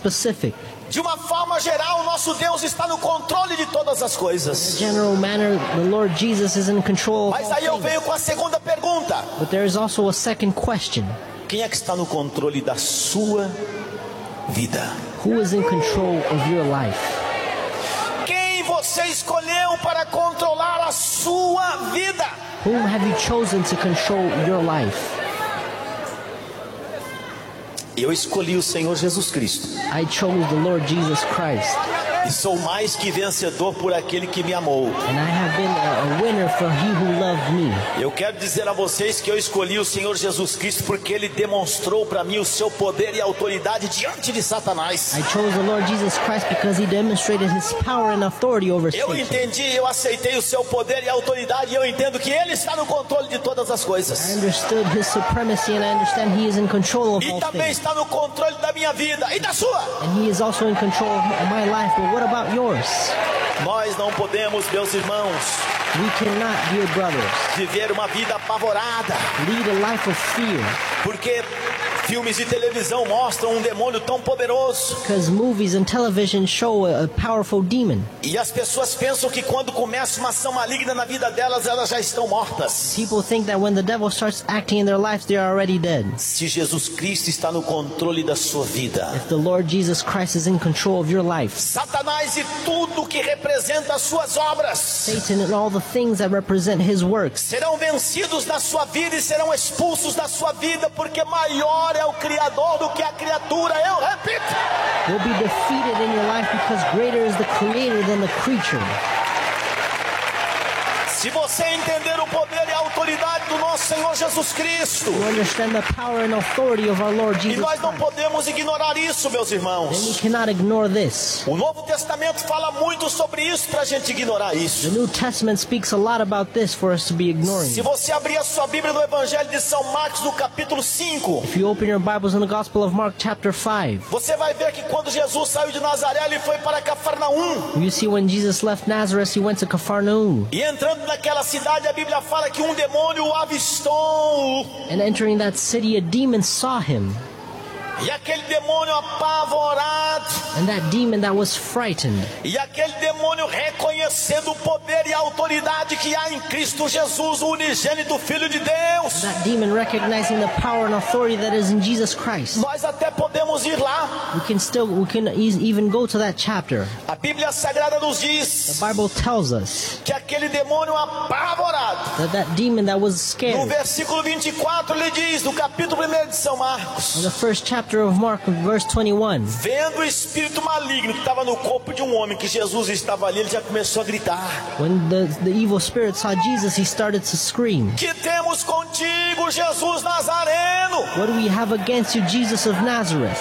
specific. De uma forma geral, nosso Deus está no controle de todas as coisas. In a general manner, the Lord Jesus is in control of Mas all aí eu things. venho com a segunda pergunta. But there is also a second question. Quem é que está no controle da sua vida? Who is in control of your life? Quem você escolheu para controlar a sua vida? Whom have you chosen to control your life? Eu escolhi o Senhor Jesus Cristo. I chose the Lord Jesus Christ. E sou mais que vencedor por aquele que me amou. And I have been a winner for he who loved me. Eu quero dizer a vocês que eu escolhi o Senhor Jesus Cristo porque Ele demonstrou para mim o seu poder e autoridade diante de Satanás. I chose the Lord Jesus Christ because he demonstrated his power and authority over Eu Satan. entendi, eu aceitei o seu poder e autoridade e eu entendo que Ele está no controle de todas as I coisas. understood his supremacy and I understand he is in control of E all também things. está no controle da minha vida e da sua. And he is also in control of my life. But what about yours? Nós não podemos, meus irmãos, We cannot, dear brothers, viver uma vida apavorada, lead a life of fear. porque filmes de televisão mostram um demônio tão poderoso. Because movies and television show a powerful demon. E as pessoas pensam que quando começa uma ação maligna na vida delas, elas já estão mortas. People think that when the devil starts acting in their lives, they are already dead. Se Jesus Cristo está no controle da sua vida, If the Lord Jesus Christ is in control of your life, Satanás e tudo que representa as suas obras Satan and all the things that represent his works serão vencidos na sua vida e serão expulsos da sua vida, porque maior é o Criador do que a criatura. Eu repito. will be defeated in your life because greater is the creator than the creature. Se você entender o poder e a autoridade do nosso Senhor Jesus Cristo, You understand the power and authority of our Lord e Jesus nós não Christ. podemos ignorar isso, meus Then we irmãos. cannot ignore this. O Novo Testamento fala muito sobre isso para a gente ignorar The isso. New Testament speaks a lot about this for us to be ignoring. Se você abrir a sua Bíblia no Evangelho de São Marcos, no capítulo 5, If you open your Bibles in the Gospel of Mark chapter 5, você vai ver que quando Jesus saiu de Nazaré, ele foi para Cafarnaum. you see when Jesus left Nazareth, he went to Capharnaum. E entrando naquela cidade, a Bíblia fala que um demônio o avistou. And entering that city, a demon saw him. E aquele demônio apavorado, And that demon that was frightened, e aquele demônio reconhecendo o poder e a autoridade que há em Cristo Jesus, o unigênito Filho de Deus. that demon recognizing the power and authority that is in Jesus Christ. Nós até podemos ir lá. We can even go to that chapter. A Bíblia Sagrada nos The diz Bible tells us que aquele demônio apavorado, that that demon that was no scared, versículo 24 ele diz, no capítulo 1 de São in Marcos, the first chapter of Mark, verse 21, vendo o espírito maligno que estava no corpo de um homem, que Jesus estava ali, ele já começou a gritar: when the evil spirit saw Jesus, he started to scream, que temos contigo, Jesus Nazareno? "What do we have against you, Jesus of Nazareth?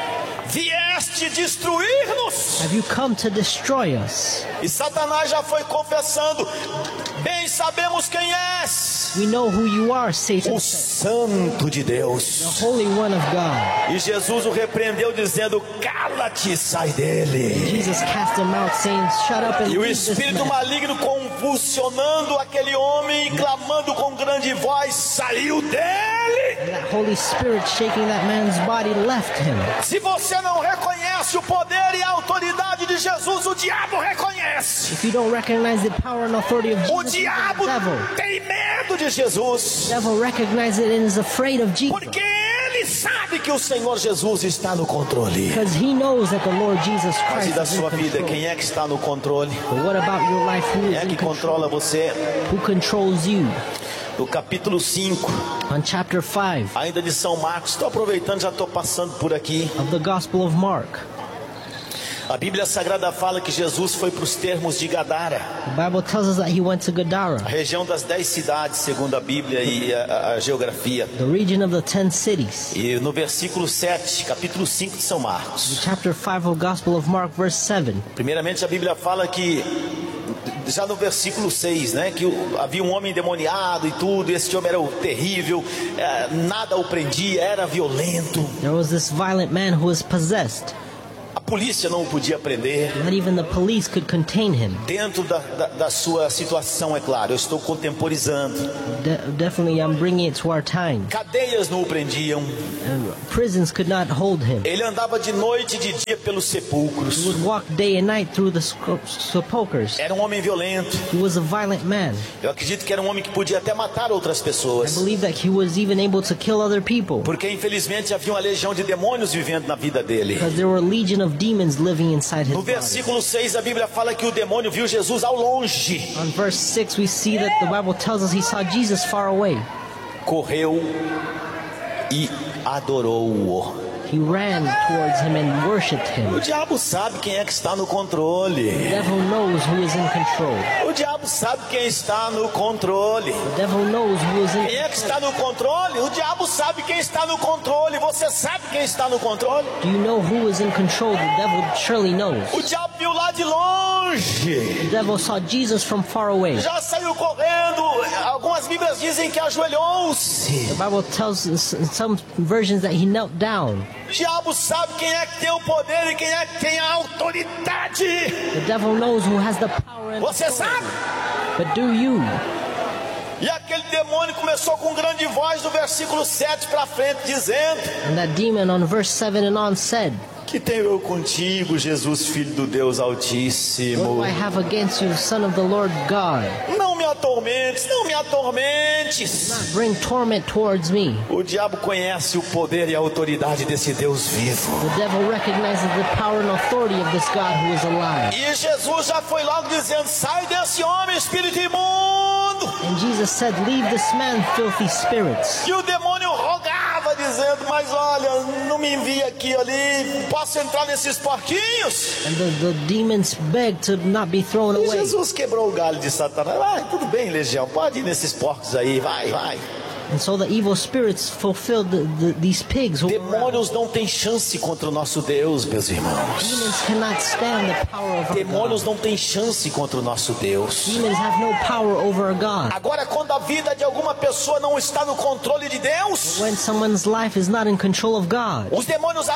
Vieste destruir-nos? Have you come to destroy us? E Satanás já foi confessando: bem sabemos quem és, We know who you are, Satan, o Santo de Deus. the Holy One of God." E Jesus o repreendeu dizendo: cala-te e sai dele. Jesus cast him out, saying, "Shut up and E o leave this espírito man." maligno, convulsionando aquele homem e clamando com grande voz, saiu dele. And that Holy Spirit shaking that man's body left him. Se você não reconhece o poder e a autoridade de Jesus, o diabo reconhece. If you don't recognize the power and authority of O Jesus, diabo the devil tem medo de Jesus, recognizes it and is afraid of Jesus. porque ele sabe que o Senhor Jesus está no controle. Because he knows that the Lord Jesus Mas e Christ da is in sua vida, control. quem é que está no controle? But what about your life? Who Quem is é in que control? controla você? Who controls you? No capítulo 5, On chapter 5 ainda de São Marcos, estou aproveitando, já estou passando por aqui. of the Gospel of Mark, A Bíblia Sagrada fala que Jesus foi para os termos de Gadara, the Bible tells us that he went to Gadara, a região das 10 cidades, segundo a Bíblia e a geografia. the region of the 10 cities. E no versículo 7, capítulo 5 de São Marcos, Chapter 5 of Gospel of Mark, verse 7. primeiramente a Bíblia fala que, já no versículo 6, né, que havia um homem endemoniado e tudo, e esse homem era terrível, nada o prendia, era violento. There was this violent man who was possessed. A polícia não o podia prender. Not even the police could contain him. Dentro da sua situação, é claro, eu estou contemporizando. Definitely, I'm bringing it to our time. Cadeias não o prendiam. Prisons could not hold him. Ele andava de noite e de dia pelos sepulcros. He would walk day and night through the sepulchres. Era um homem violento. He was a violent man. Eu acredito que era um homem que podia até matar outras I pessoas. believe that he was even able to kill other people. Porque infelizmente havia uma legião de demônios vivendo na vida dele. Because there were a legion of demons living inside his No body. versículo 6 a Bíblia fala que o demônio viu Jesus ao longe. On verse 6 we see that the Bible tells us he saw Jesus far away. Correu e adorou-o. He ran towards him and worshipped O him. diabo sabe quem é que está no controle. The devil knows who is in control. O diabo sabe quem está no controle. The devil knows who is in Quem é que control. está no controle? O diabo sabe quem está no controle. Você sabe quem está no controle? Do you know who is in control? The devil surely knows. O diabo viu lá de longe. The devil saw Jesus from far away. Já saiu correndo. Algumas Bíblias dizem que ajoelhou-se. The Bible tells us in some versions that he knelt down. O diabo sabe quem é que tem o poder e quem é que tem a autoridade. The devil knows who has the power and Você sabe? But do you? E aquele demônio começou com grande voz do versículo 7 para frente, dizendo: And that demon on verse 7 and on said, Que tenho eu contigo, Jesus, Filho do Deus What Altíssimo? do I have against you, Son of the Lord God? Não me atormentes, não me atormentes. Not bring torment towards me. O diabo conhece o poder e a autoridade desse Deus vivo. The devil recognizes the power and authority of this God who is alive. E Jesus já foi logo dizendo: Sai desse homem, espírito imundo. And Jesus said, Leave this man, filthy spirits. E o demônio rogava, dizendo: Mas olha, não me envia aqui ali. Posso entrar nesses porquinhos? And the demons begged to not be thrown E away. Jesus quebrou o galho de Satanás. Vai, tudo bem, legião, pode ir nesses porcos aí, vai, vai. And so the evil spirits fulfilled these pigs who were around. Demônios não têm chance contra o nosso Deus, meus irmãos. Demons cannot stand the power of our Demônios God. não têm chance contra o nosso Deus. Demons have no power over our God. Agora, quando a vida de alguma pessoa não está no controle de Deus, When someone's life is not in control of God, os demônios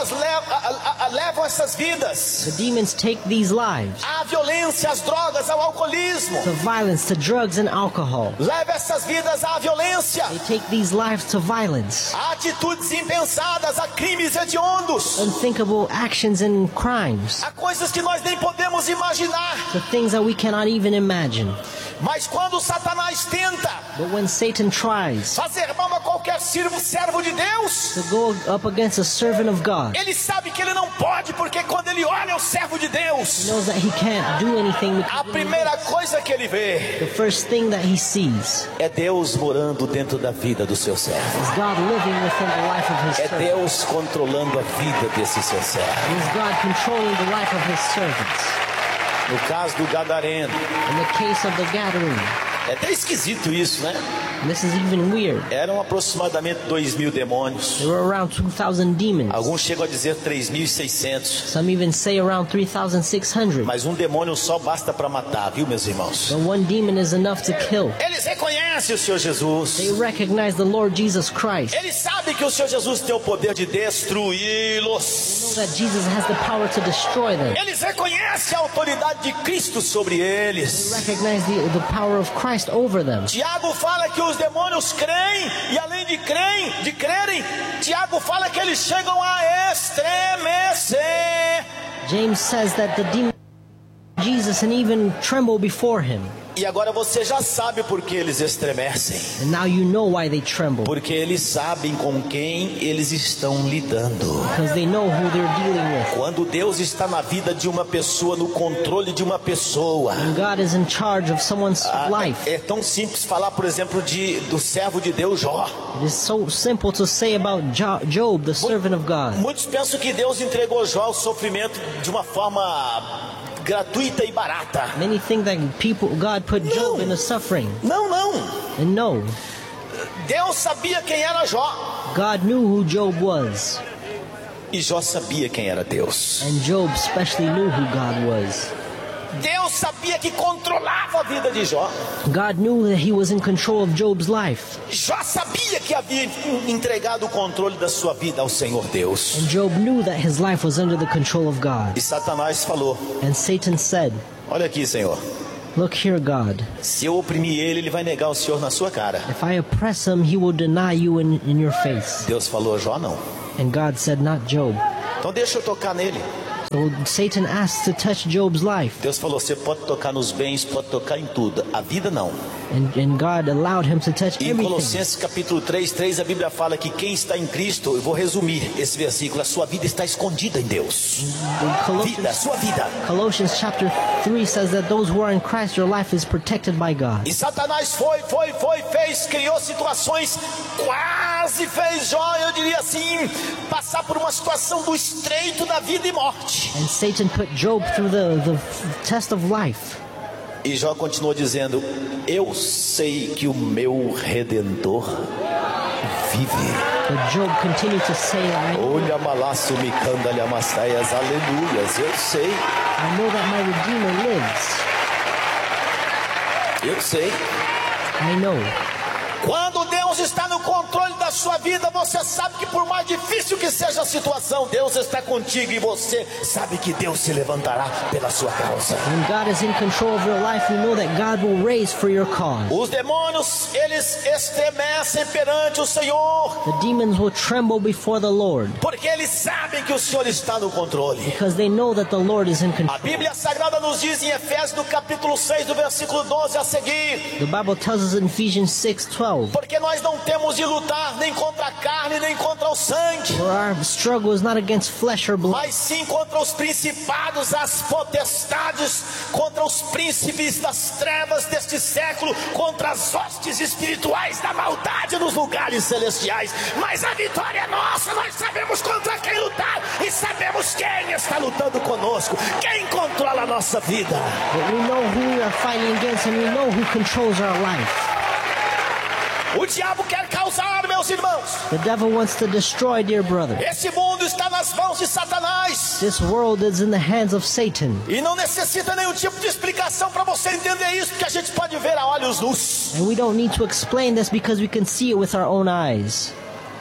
levam essas vidas the demons take these lives à violência, às drogas, ao alcoolismo. to violence, to drugs and alcohol. Leva essas vidas à violência, They take these lives to violence, a atitudes impensadas, a crimes hediondos, unthinkable actions and crimes, a coisas que nós nem podemos imaginar. to things that we cannot even imagine. Mas quando Satanás tenta But when Satan tries fazer mal a qualquer servo de Deus, to go up against a servant of God, ele sabe que ele não pode, porque quando ele olha o servo de he Deus, knows that he can't do anything a because when he primeira looks, coisa que ele vê the first thing that he sees é Deus morando dentro da vida do seu servo. is God living within the life of his É servant. Deus controlando a vida desse seu servo. It is God controlling the life of his servants. No caso do Gadareno, In the case of the Gadarene, é até esquisito isso, né? this is even weird. Eram aproximadamente 2.000 demônios. There were around 2,000 demons. Alguns chegam a dizer 3.600. Some even say around 3,600. Mas um demônio só basta para matar, viu, meus irmãos? But one demon is enough to kill. Eles reconhecem o Senhor Jesus. They recognize the Lord Jesus Christ. Eles sabem que o Senhor Jesus tem o poder de destruí-los. Know that Jesus has the power to destroy them. Eles reconhecem a autoridade de Cristo sobre eles. Recognize the power of Christ over them. Tiago fala que os demônios creem, e além de crerem, Tiago fala que eles chegam a estremecer. James says that the demon Jesus and even tremble before him. E agora você já sabe por que eles estremecem. And now you know why they tremble. Porque eles sabem com quem eles estão lidando. Because they know who they're dealing with. Quando Deus está na vida de uma pessoa, no controle de uma pessoa, And God is in charge of someone's life. é tão simples falar, por exemplo, do servo de Deus, Jó. It is so simple to say about Job, the servant of God. Muitos pensam que Deus entregou Jó ao sofrimento de uma forma gratuita e barata. Many think that God put Job in a suffering. Não, não. And no, Deus sabia quem era Jó. God knew who Job was. E Jó sabia quem era Deus. And Job especially knew who God was. Deus sabia que controlava a vida de Jó. God knew that he was in control of Job's life. Jó sabia que havia entregado o controle da sua vida ao Senhor Deus. And Job knew that his life was under the control of God. E Satanás falou: And Satan said, olha aqui, Senhor, look here, God. se eu oprimir ele vai negar o Senhor na sua cara. If I oppress him, he will deny you in your face. Deus falou: Jó não. And God said, not Job. Então deixa eu tocar nele. So Satan asked to touch Job's life. Deus falou: você pode tocar nos bens, pode tocar em tudo. A vida não. And God allowed him to touch Em everything. Colossenses capítulo 3, a Bíblia fala que quem está em Cristo, eu vou resumir esse versículo, a sua vida está escondida em Deus. Vida, sua vida. Colossians chapter 3 says that those who are in Christ, your life is protected by God. E Satanás fez, criou situações, quase fez Jó, eu diria assim, passar por uma situação do estreito da vida e morte. And Satan put Job through the test of life. E Jó continuou dizendo: eu sei que o meu Redentor vive. But Job continued to say, Olha malaço me candalha massaias, aleluias, eu sei. I know that my Redeemer lives. Eu sei. I know. Quando Deus está no controle da sua vida, você sabe que por mais difícil que seja a situação, Deus está contigo e você sabe que Deus se levantará pela sua causa. When God is in control of your life, you know that God will raise for your cause. Os demônios, eles estremecem perante o Senhor, The demons will tremble before the Lord porque eles sabem que o Senhor está no controle. because they know that the Lord is in A control. Bíblia Sagrada nos diz em Efésios no capítulo 6, do versículo 12 a seguir: The Bible tells us in Ephesians 6:12, porque nós não temos de lutar nem contra a carne, nem contra o sangue, for our struggle is not against flesh or blood, mas sim contra os principados, as potestades, contra os príncipes das trevas deste século, contra as hostes espirituais da maldade nos lugares celestiais. Mas a vitória é nossa, nós sabemos contra quem lutar e sabemos quem está lutando conosco, quem controla a nossa vida. but we know who we are fighting against and we know who controls our life. O diabo quer causar, meus irmãos. The devil wants to destroy, dear brother. Esse mundo está nas mãos de Satanás. This world is in the hands of Satan. E não necessita nenhum tipo de explicação para você entender isso, porque a gente pode ver a olhos nus. And we don't need to explain this because we can see it with our own eyes.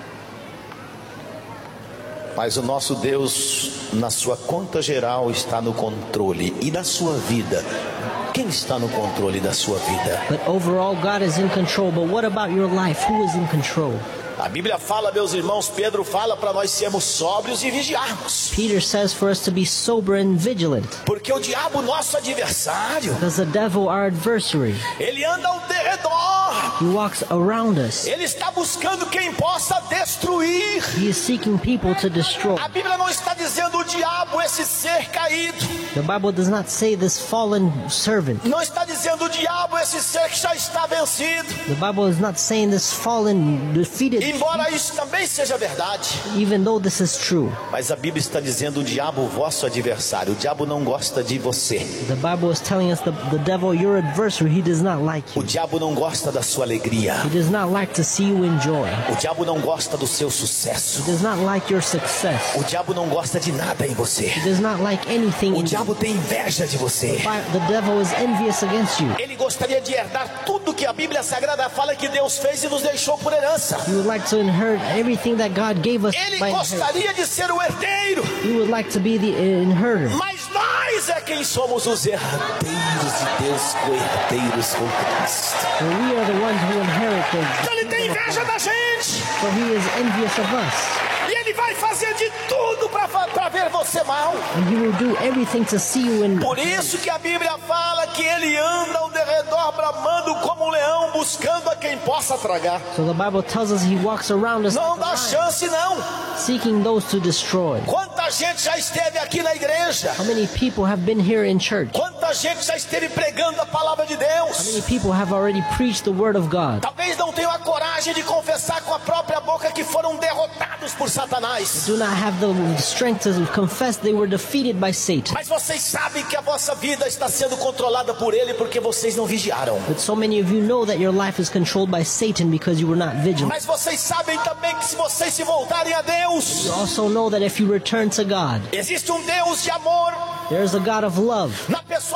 Mas o nosso Deus, na sua conta geral, está no controle. E na sua vida, quem está no controle da sua vida? But overall, God is in control. But what about your life? Who is in control? A Bíblia fala, meus irmãos, Pedro fala para nós sermos sóbrios e vigiarmos. Peter says for us to be sober and vigilant. Porque o diabo, nosso adversário, Because the devil, our adversary, ele anda ao derredor. he walks around us. Ele está buscando quem possa destruir. He is seeking people to destroy. A Bíblia não está dizendo o diabo, esse ser caído. The Bible does not say this fallen servant. Não está dizendo o diabo, esse ser que já está vencido. The Bible is not saying this fallen, defeated, Embora isso também seja verdade. even though this is true. Mas a Bíblia está dizendo o diabo, o vosso adversário. O diabo não gosta de você. The Bible is telling us the devil, your adversary, he does not like O you. diabo não gosta da sua alegria. He does not like to see you enjoy. O diabo não gosta do seu sucesso. He does not like your success. O diabo não gosta de nada em você. He does not like anything O in you. diabo tem inveja de você. The devil is envious against you. Ele gostaria de herdar tudo que a Bíblia Sagrada fala que Deus fez e nos deixou por herança. He would like to inherit everything that God gave us Ele by inheritance. gostaria de ser o herdeiro. He would like to be the inheritor. Mas nós é quem somos os herdeiros de Deus, co-herdeiros com Cristo. For we are the ones who inherit Então ele tem inveja da gente. For he is envious of us. E ele vai fazer de tudo para ver você mal. And he will do everything to see you in. Por isso que a Bíblia fala que ele anda ao derredor bramando como um leão, buscando a quem possa tragar. So the Bible tells us he walks around us Não like a dá lion, chance não. seeking those to destroy. Quanta gente já esteve aqui na igreja? How many people have been here in church? Quanta gente já esteve pregando a palavra de How many Deus? people have already preached the word of God? Talvez não tenham a coragem de confessar com a própria boca que foram derrotados por Satanás. Do not have the strength to confess they were defeated by Satan. Mas vocês sabem que a vossa vida está sendo controlada por ele porque vocês não vigiaram. But so many of you know that your life is controlled by Satan because you were not vigilant. Mas vocês sabem também que se vocês se voltarem a Deus, You also know that if you return to God, existe um Deus de amor there is a God of love na pessoa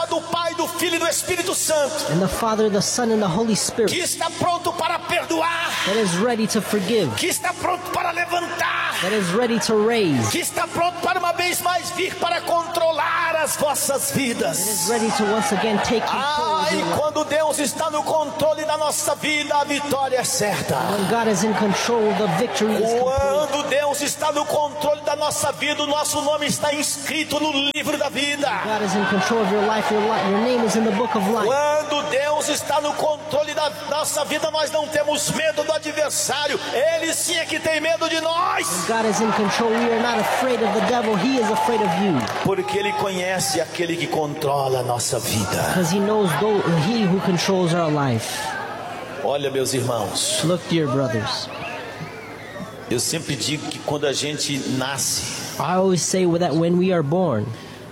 pessoa do Pai, do Filho e do Espírito Santo, and the Father, the Son, and the Holy Spirit, que está pronto para perdoar, that is ready to forgive, que está pronto para levantar, that is ready to raise, que está pronto para uma vez mais vir para controlar as vossas that vidas. is ready to once again take control of E your life. quando Deus está no controle da nossa vida, a vitória é certa. When God is in control, the victory is complete. Quando Deus está no controle da nossa vida, o nosso nome está inscrito no livro da vida. God is in control of your life. Your name is in the book of life. Quando Deus está no controle da nossa vida, nós não temos medo do adversário. Ele sim é que tem medo de nós. God is in control. We are not afraid of the devil. He is afraid of you. Porque Ele conhece aquele que controla a nossa vida. Because he knows he who controls our life. Olha, meus irmãos, Look, dear brothers. eu sempre digo que quando a gente nasce, I always say that when we are born,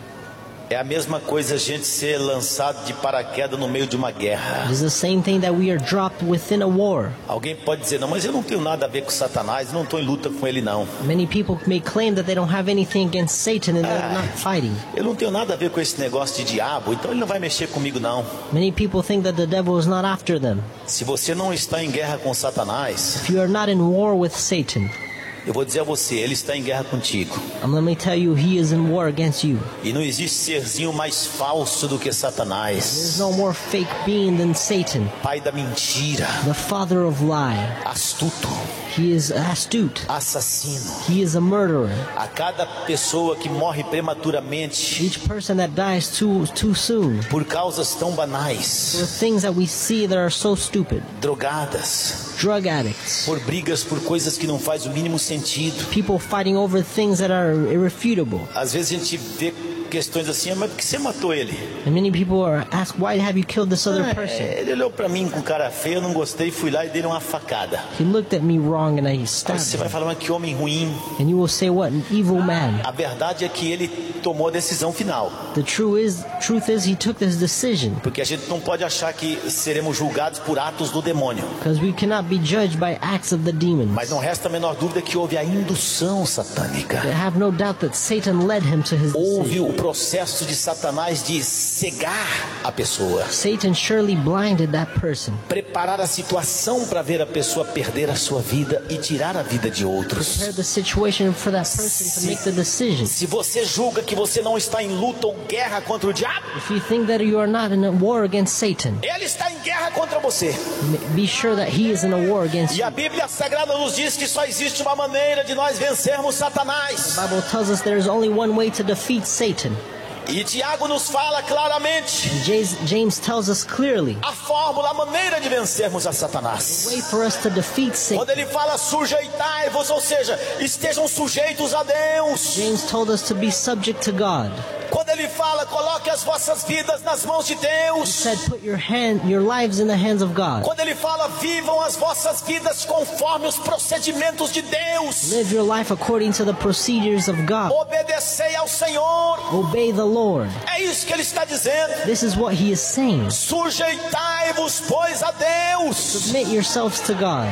é a mesma coisa a gente ser lançado de paraquedas no meio de uma guerra. it is the same thing that we are dropped within a war. Alguém pode dizer, não, mas eu não tenho nada a ver com Satanás, não estou em luta com ele não. Many people may claim that they don't have anything against Satan and they're not fighting. Eu não tenho nada a ver com esse negócio de diabo, então ele não vai mexer comigo não. Many people think that the devil is not after them. Se você não está em guerra com Satanás, If you are not in war with Satan, eu vou dizer a você, ele está em guerra contigo. let me tell you, he is in war against you. E não existe serzinho mais falso do que There's Satanás. no more fake being than Satan, Pai da mentira, the father of lie. astuto, He is astute. assassino. He is a murderer. A cada pessoa que morre prematuramente Each person that dies too soon por causas tão for banais, things that we see that are so stupid. drogadas, Drug addicts. por brigas por coisas que não faz o mínimo sentido. People fighting over things that are irrefutable. Às vezes a gente vê questões assim, mas por que você matou ele? And many people are asked, why have you killed this other person? Ele olhou pra mim com cara feia, eu não gostei, fui lá e dei uma facada. He looked at me wrong and I Aí stabbed você vai him. falar, mas que homem ruim. And you will say, what an evil man. A verdade é que ele tomou a decisão final. The truth is he took this decision. Porque a gente não pode achar que seremos julgados por atos do demônio. Because we cannot be judged by acts of the demons. Mas não resta a menor dúvida que houve a indução satânica. I have no doubt that Satan led him to his Houve decision. o processo de Satanás de cegar a pessoa. Satan surely blinded that person. Preparar a situação para ver a pessoa perder a sua vida e tirar a vida de outros. Prepare the situation for that person to make the decision. Se você julga que você não está em luta ou guerra contra o diabo, If you think that you are not in a war against Satan, ele está em guerra contra você. be sure that he is in a war against E you. a Bíblia Sagrada nos diz que só existe uma maneira de nós vencermos Satanás. The Bible tells us there is only one way to defeat Satan. E Tiago nos fala claramente James tells us clearly a fórmula, a maneira de vencermos a Satanás. the way for us to defeat Satan. Quando ele fala sujeitai-vos, ou seja, estejam sujeitos a Deus. James told us to be subject to God. Quando ele fala, coloque as vossas vidas nas mãos de He Deus. said, put your lives in the hands of God. Quando ele fala, vivam as vossas vidas conforme os procedimentos de Deus. Live your life according to the procedures of God. Obedecei ao Senhor. Obey the Lord. É isso que ele está dizendo. This is what he is saying. Sujeitai-vos, pois, a Deus. Submit yourselves to God.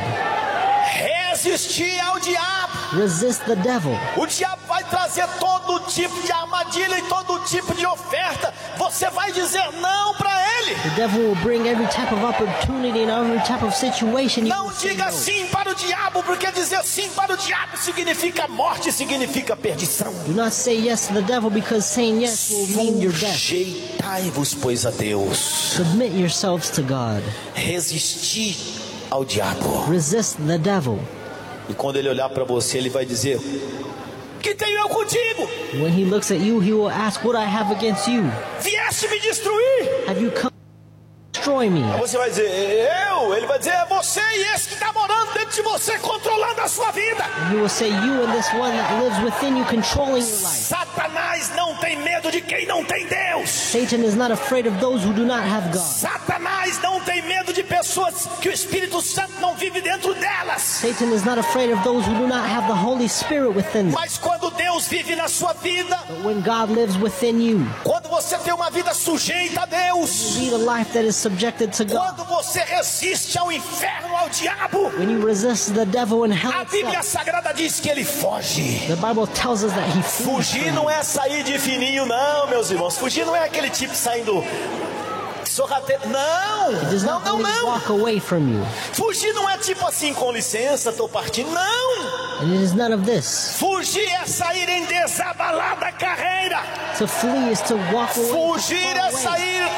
Resistir ao diabo. Resist the devil. O diabo vai trazer todo tipo de armadilha e todo tipo de oferta. Você vai dizer não para ele. The devil will bring every type of opportunity and every type of situation. You Não will say diga no. sim para o diabo, porque dizer sim para o diabo significa morte, significa perdição. Do not say yes to the devil, because saying yes will mean your death. Sujeitai-vos, pois, a Deus. Submit yourselves to God. Resistir ao diabo. Resist the devil. E quando ele olhar para você, ele vai dizer: que tenho eu contigo? When he looks at you, he will ask, what I have against you? Vieste me destruir? Have you come to destroy me? Você vai dizer, eu? Ele vai dizer, é você e esse que está morando dentro de você, controlando a sua vida. And he will say, you and this one that lives within you, controlling your life. Satanás não tem medo de quem não tem Deus. Satan is not afraid of those who do not have God. Satanás não tem medo de pessoas que o Espírito Santo não vive dentro delas. Satan is not afraid of those who do not have the Holy Spirit within them. Mas quando Deus vive na sua vida, But when God lives within you, quando você tem uma vida sujeita a Deus, lead a life that is subjected to God, quando você resiste ao inferno, ao diabo, when you resist the devil and hell a Bíblia itself, Sagrada diz que ele foge. the Bible tells us that he flees Fugir from não you. é sair de fininho, não, meus irmãos. Fugir não é aquele tipo saindo sorrateiro. Não, He does não, not não, only não. walk away from you. Fugir não é tipo assim, com licença, tô partindo. Não. And it is none of this. Fugir é sair em desabalada carreira. To flee is to walk away. to Fugir fall é away. sair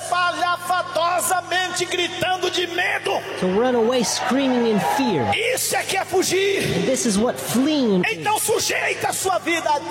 espalhafatosamente gritando de medo. To run away screaming in fear. Isso é que é fugir. And this is what fleeing is. Então sujeita a sua vida a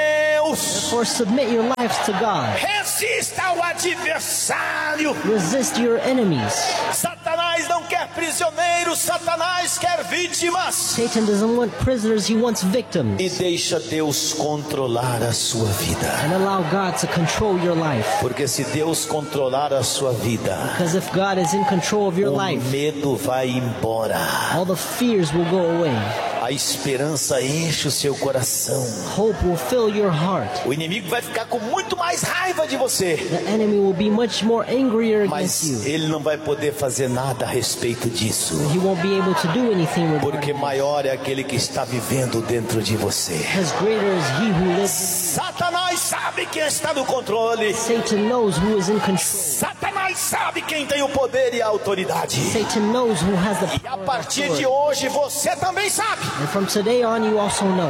Deus. For submit your lives to God. Resista ao adversário. Resist your enemies. Satanás não quer prisioneiros, Satanás quer vítimas. Satan doesn't want prisoners, he wants victims. E deixa Deus controlar a sua vida. And allow God to control your life. Porque se Deus controlar a sua vida, Because if God is in control of your o life, medo vai embora. all the fears will go away. A esperança enche o seu coração. Hope will fill your heart. O inimigo vai ficar com muito mais raiva de você, The enemy will be much more angrier against mas you. ele não vai poder fazer nada a respeito disso. He won't be able to do anything Porque regarding it. maior é aquele que está vivendo dentro de você. Because greater is he who lives in Satanás sabe quem está no controle. you. Satan knows who is in control. Satanás sabe quem tem o poder e a autoridade. Satan knows who has the E a power and partir de authority. hoje você também sabe. And from today on you also know.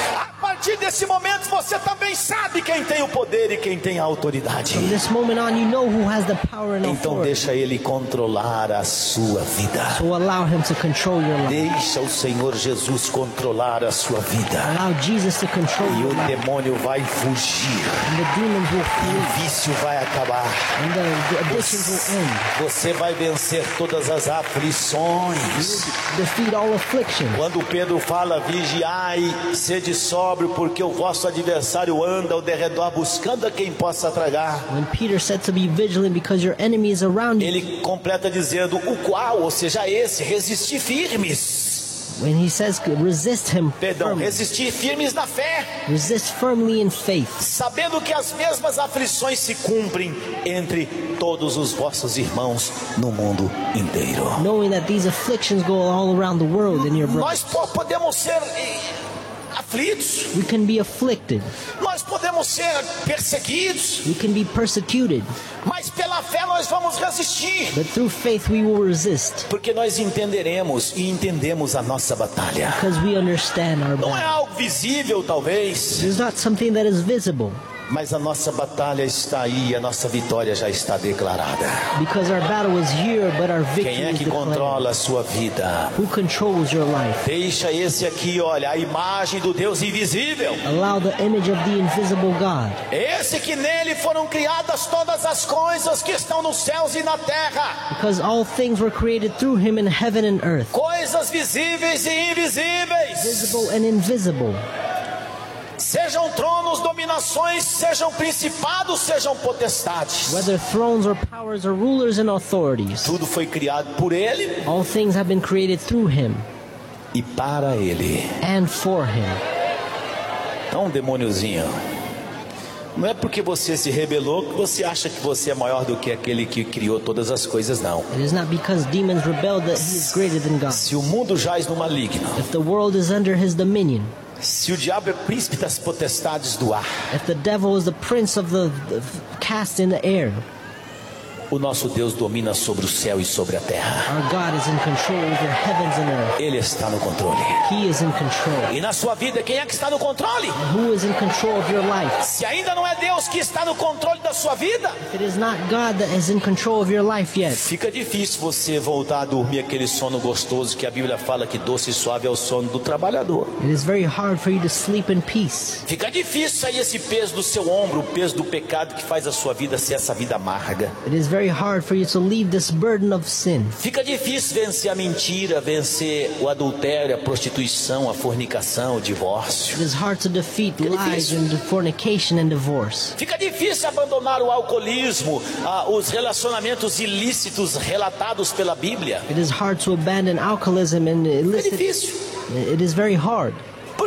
A partir desse momento você também sabe quem tem o poder e quem tem a autoridade. From this moment on you know who has the power and Então authority. deixa ele controlar a sua vida. So allow him to control your life. Deixa o Senhor Jesus controlar a sua vida. Allow Jesus to control E your o life. demônio vai fugir. And the demons will flee. O vício vai acabar. And the addictions will end. Você vai vencer todas as aflições. Defeat all affliction. Quando Pedro fala, vigiai, sede sóbrio, porque o vosso adversário anda ao derredor buscando a quem possa tragar. When Peter said to be vigilant because your enemy is around you, Ele completa dizendo, o qual, ou seja, esse, resistir firmes. when he says resist him Perdão, firmly, resistir firmes na fé, resist firmly in faith, sabendo que as mesmas aflições se cumprem entre todos os vossos irmãos no mundo inteiro. knowing that these afflictions go all around the world in your Nós brothers. podemos ser aflitos, We can be afflicted, nós podemos ser perseguidos, we can be persecuted, mas pela fé nós vamos resistir, but through faith we will resist porque nós entenderemos e entendemos a nossa batalha. because we understand our Não é battle. algo visível, talvez, It's not something that is visible, mas a nossa batalha está aí, a nossa vitória já está declarada. because our battle is here, but our victory Quem é is que declared. controla a sua vida? Who controls your life? Deixa esse aqui, olha, a imagem do Deus invisível. Allow the image of the invisible God. Esse que nele foram criadas todas as coisas que estão nos céus e na terra. Because all things were created through him in heaven and earth, Coisas visíveis e invisíveis. visible and invisible. Sejam tronos, dominações, sejam principados, sejam potestades. Whether thrones or powers or rulers and authorities, Tudo foi criado por ele all things have been created through him e para ele. and for him. Então, demôniozinho, não é porque você se rebelou que você acha que você é maior do que aquele que criou todas as coisas, não. It is not because demons rebelled that he is greater than God. Se o mundo jaz no maligno, If the world is under his dominion, se o diabo é príncipe das potestades do ar, if the devil is the prince of the cast in the air, o nosso Deus domina sobre o céu e sobre a terra. our God is in control over heavens and earth. Ele está no controle. He is in control. E na sua vida, quem é que está no controle? Who is in control of your life? Se ainda não é Deus que está no controle da sua vida, If it is not God that is in control of your life yet, fica difícil você voltar a dormir aquele sono gostoso que a Bíblia fala que doce e suave é o sono do trabalhador. it is very hard for you to sleep in peace. Fica difícil sair esse peso do seu ombro, o peso do pecado que faz a sua vida ser essa vida amarga. It is very hard for you to leave this burden of sin. Fica difícil vencer a mentira, vencer o adultério, a prostituição, a fornicação, o divórcio. It is hard to defeat Fica lies difícil. and fornication and divorce. Fica difícil abandonar o alcoolismo, os relacionamentos ilícitos relatados pela Bíblia. It is hard to abandon alcoholism and É illicit. difícil. It is very hard. Por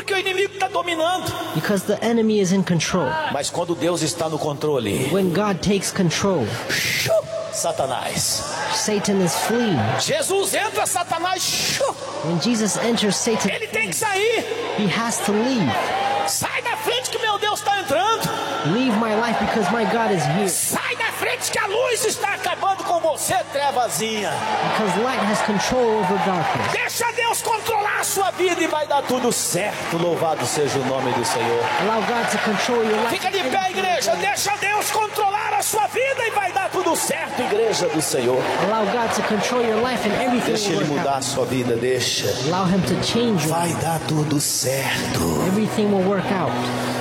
Porque o inimigo está dominando. Because the enemy is in control. Mas quando Deus está no controle, When God takes control, Satanás. Satan is fleeing. Jesus entra, Satanás. When Jesus enters, Satan, Ele tem que sair. he has to leave. Sai da frente que meu Deus está entrando. Leave my life because my God is here. Sai da frente que a luz está acabando com você, trevazinha. Because light has control over darkness. Deixa Deus controlar a sua vida e vai dar tudo certo. Louvado seja o nome do Senhor. Allow God to control your life. Fica de pé, igreja. Deixa Deus controlar a sua vida e vai dar tudo certo, igreja do Senhor. Allow God to control your life and everything Deixa will Ele work mudar a out. sua vida, deixa. Allow him to change you. Vai dar tudo certo. Everything will work out.